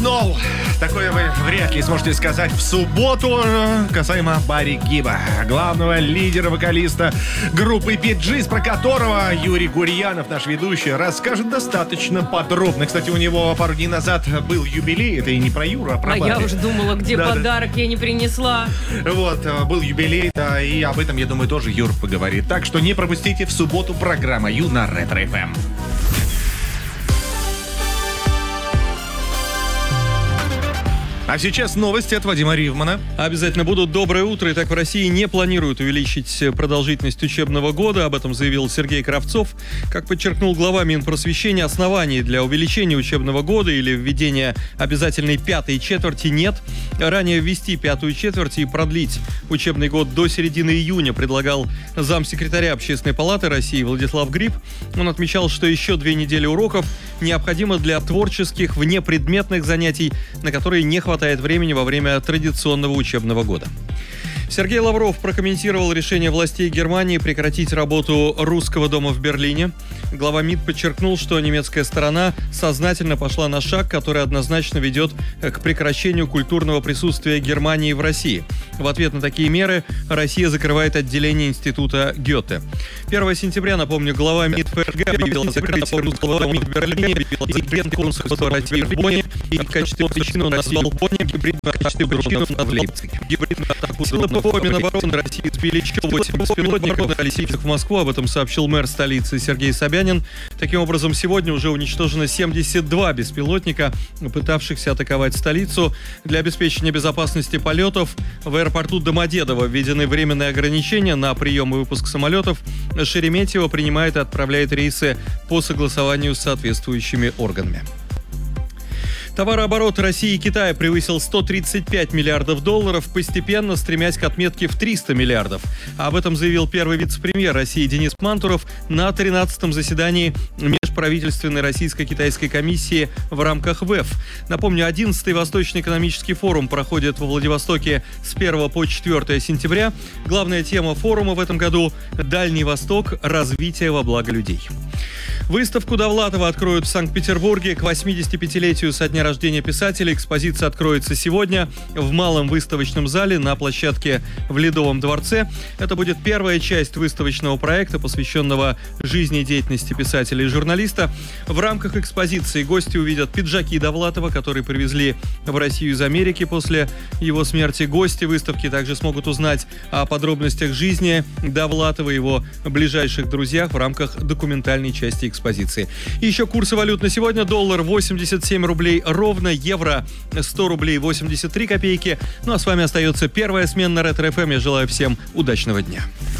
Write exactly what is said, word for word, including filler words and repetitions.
уснул. Такое вы вряд ли сможете сказать в субботу касаемо Барри Гиба, главного лидера-вокалиста группы пи джис, про которого Юрий Гурьянов, наш ведущий, расскажет достаточно подробно. Кстати, у него пару дней назад был юбилей. Это и не про Юру, а про А Барри. я уже думала, где да, подарок да. я не принесла. Вот, был юбилей, да, и об этом, я думаю, тоже Юр поговорит. Так что не пропустите в субботу программа Ю на Ретро эф эм. А сейчас новости от Вадима Ривмана. Обязательно будут. Доброе утро. Итак, в России не планируют увеличить продолжительность учебного года. Об этом заявил Сергей Кравцов. Как подчеркнул глава Минпросвещения, оснований для увеличения учебного года или введения обязательной пятой четверти нет. Ранее ввести пятую четверть и продлить учебный год до середины июня предлагал замсекретаря Общественной палаты России Владислав Гриб. Он отмечал, что еще две недели уроков необходимо для творческих внепредметных занятий, на которые не хватает хватает времени во время традиционного учебного года. Сергей Лавров прокомментировал решение властей Германии прекратить работу русского дома в Берлине. Глава МИД подчеркнул, что немецкая сторона сознательно пошла на шаг, который однозначно ведет к прекращению культурного присутствия Германии в России. В ответ на такие меры Россия закрывает отделение института Гёте. первого сентября, напомню, глава МИД ФРГ объявил закрытие русского дома в Берлине, объявил запрет консульства России в Бонне и в качестве причины назвал Бонне гибридную атаку дронов над Лейпцигом. Гибридную атаку дронов Минобороны России сбили еще восемь беспилотников, летящих в Москву. Об этом сообщил мэр столицы Сергей Собянин. Таким образом, сегодня уже уничтожено семьдесят два беспилотника, пытавшихся атаковать столицу. Для обеспечения безопасности полетов в аэропорту Домодедово введены временные ограничения на прием и выпуск самолетов. Шереметьево принимает и отправляет рейсы по согласованию с соответствующими органами. Товарооборот России и Китая превысил сто тридцать пять миллиардов долларов, постепенно стремясь к отметке в триста миллиардов. Об этом заявил первый вице-премьер России Денис Мантуров на тринадцатом заседании Межправительственной российско-китайской комиссии в рамках ВЭФ. Напомню, одиннадцатый Восточный экономический форум проходит во Владивостоке с первого по четвёртое сентября. Главная тема форума в этом году – Дальний Восток. Развитие во благо людей. Выставку Довлатова откроют в Санкт-Петербурге к восьмидесятипятилетию со дня рождения писателя. Экспозиция откроется сегодня в Малом выставочном зале на площадке в Ледовом дворце. Это будет первая часть выставочного проекта, посвященного жизни и деятельности писателя и журналиста. В рамках экспозиции гости увидят пиджаки Довлатова, которые привезли в Россию из Америки после его смерти. Гости выставки также смогут узнать о подробностях жизни Довлатова и его ближайших друзьях в рамках документальной части экспозиции. И еще курсы валют на сегодня. Доллар восемьдесят семь рублей ровно, евро сто рублей восемьдесят три копейки. Ну а с вами остается первая смена на Ретро эф эм. Я желаю всем удачного дня.